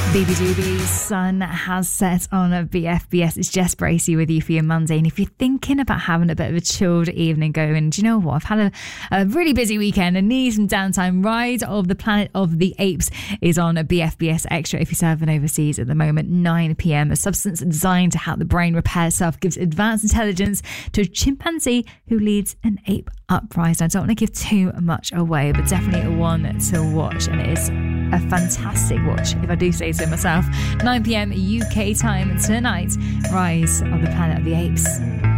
BBGB's sun has set on a BFBS. It's Jess Bracey with you for your Monday. And if you're thinking about having a bit of a chilled evening going, do you know what? I've had a really busy weekend and need some downtime. Ride of the Planet of the Apes is on a BFBS Extra if you're serving overseas at the moment, 9 p.m. A substance designed to help the brain repair itself gives advanced intelligence to a chimpanzee who leads an ape uprising. I don't want to give too much away, but definitely a one to watch. And it is a fantastic watch, if I do say so myself. 9 p.m. UK time tonight. Rise of the Planet of the Apes.